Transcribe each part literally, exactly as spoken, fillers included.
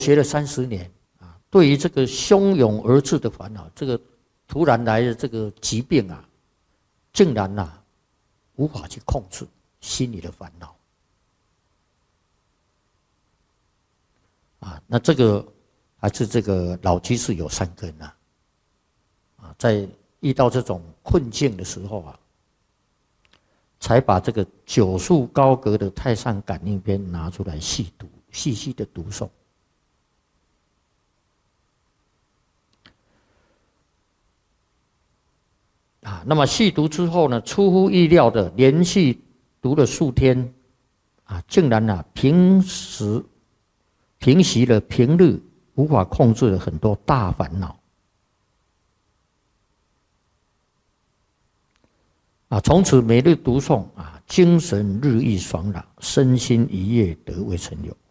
学了三十年啊，对于这个汹涌而至的烦恼，这个突然来的这个疾病啊，竟然呐、啊、无法去控制心里的烦恼啊。那这个还是这个老居士有善根呐啊，在遇到这种困境的时候啊，才把这个九束高阁的《太上感应篇》拿出来细读，细细的读诵。啊，那么细读之后呢，出乎意料的，连续读了数天，啊，竟然啊，平时平息了平日无法控制的很多大烦恼。啊，从此每日读诵啊，精神日益爽朗，身心愉悦，得未曾有。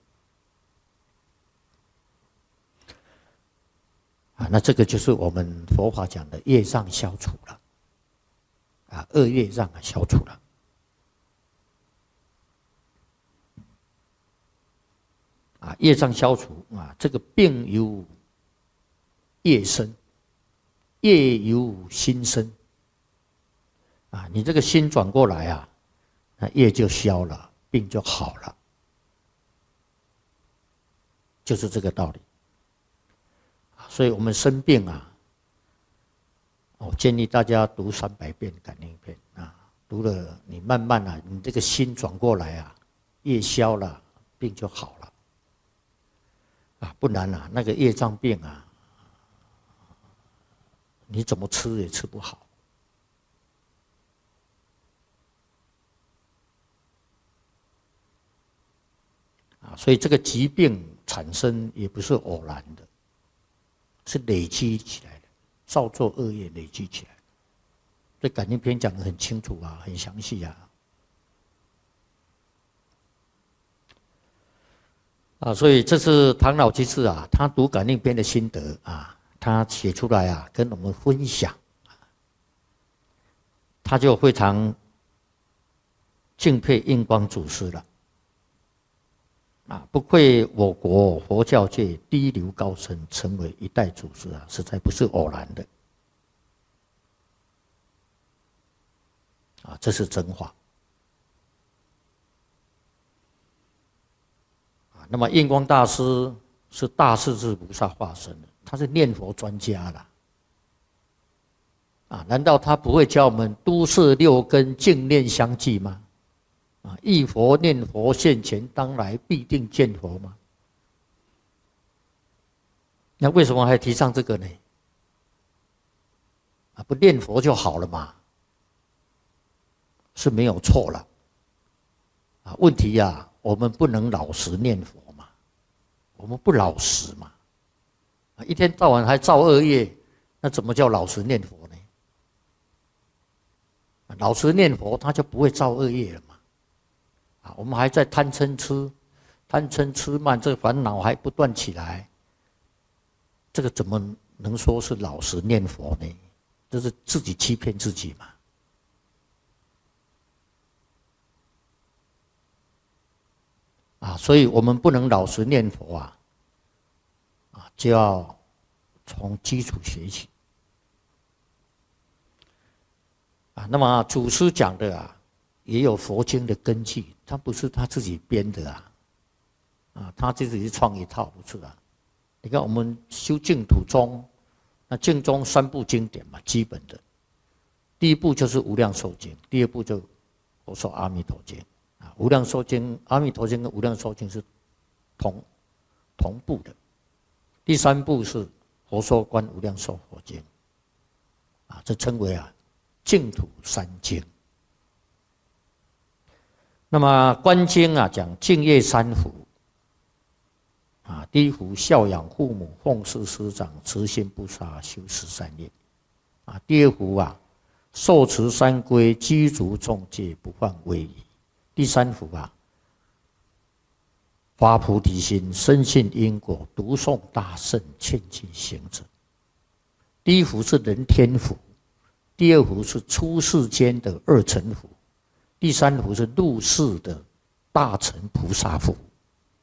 啊，那这个就是我们佛法讲的业障消除了。啊，恶业障啊消除了。啊，业障消除啊，这个病由业生，业由心生。啊，你这个心转过来啊，那业就消了，病就好了，就是这个道理。所以我们生病啊。我建议大家读三百遍《感应篇》啊，读了你慢慢啊，你这个心转过来啊，业消了，病就好了。啊，不然啊，那个业障病啊，你怎么吃也吃不好。啊，所以这个疾病产生也不是偶然的，是累积起来的。造作恶业累积起来，这感应篇讲得很清楚啊，很详细啊。啊，所以这是唐老居士啊，他读感应篇的心得啊，他写出来啊，跟我们分享。他就非常敬佩印光祖师了。啊，不愧我国佛教界第一流高僧，成为一代祖师啊，实在不是偶然的。啊，这是真话。啊，那么印光大师是大势至菩萨化身的，他是念佛专家啦。啊，难道他不会教我们都摄六根，净念相继吗？啊，忆佛念佛现前，当来必定见佛吗？那为什么还提倡这个呢？啊，不念佛就好了嘛，是没有错了。啊，问题呀、啊，我们不能老实念佛嘛，我们不老实嘛，啊，一天到晚还造恶业，那怎么叫老实念佛呢？啊，老实念佛，他就不会造恶业了嘛。啊，我们还在贪嗔痴，贪嗔痴慢，这个烦恼还不断起来，这个怎么能说是老实念佛呢？这是自己欺骗自己嘛。啊，所以我们不能老实念佛啊，啊，就要从基础学习。啊，那么祖师讲的啊，也有佛经的根据，他不是他自己编的啊，啊，他自己创一套，不是啊。你看我们修净土宗，那净宗三部经典嘛，基本的，第一部就是《无量寿经》，第二部就《佛说阿弥陀经》啊，《无量寿经》、《阿弥陀经》跟《无量寿经》是同同步的，第三部是《佛说观无量寿佛经》啊，这称为啊净土三经。那么观经啊，讲净业三福啊，第一福孝养父母，奉事师长，慈心不杀，修十善业啊。第二福啊，受持三规，居足众戒，不犯威仪。第三福啊，发菩提心，深信因果，读诵大圣，劝进行者。第一福是人天福，第二福是出世间的二乘福，第三福是入世的大乘菩萨福。